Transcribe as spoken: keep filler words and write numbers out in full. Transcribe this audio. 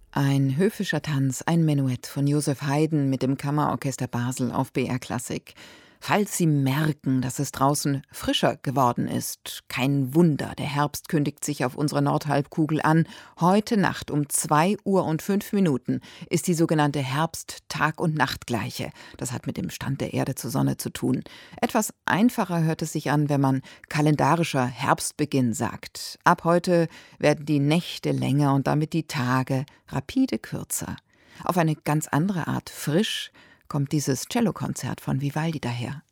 Ein höfischer Tanz, ein Menuett von Joseph Haydn mit dem Kammerorchester Basel auf B R Klassik. Falls Sie merken, dass es draußen frischer geworden ist, kein Wunder, der Herbst kündigt sich auf unserer Nordhalbkugel an. Heute Nacht um zwei Uhr und fünf Minuten ist die sogenannte Herbst-Tag- und Nachtgleiche. Das hat mit dem Stand der Erde zur Sonne zu tun. Etwas einfacher hört es sich an, wenn man kalendarischer Herbstbeginn sagt. Ab heute werden die Nächte länger und damit die Tage rapide kürzer. Auf eine ganz andere Art frisch kommt dieses Cellokonzert von Vivaldi daher.